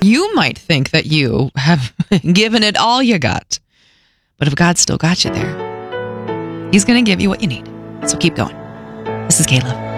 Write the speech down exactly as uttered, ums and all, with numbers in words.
you might think that you have given it all you got. But if God's still got you there, He's going to give you what you need. So keep going. This is K-Love.